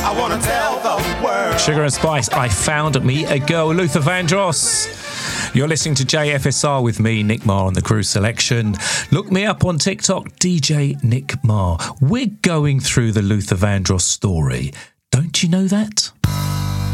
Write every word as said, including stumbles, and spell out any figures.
I want to tell the world. Sugar and Spice, I found me a girl, Luther Vandross. You're listening to J F S R with me, Nick Marr, on the Cruise Selection. Look me up on TikTok, D J Nick Marr. We're going through the Luther Vandross story. Don't you know that?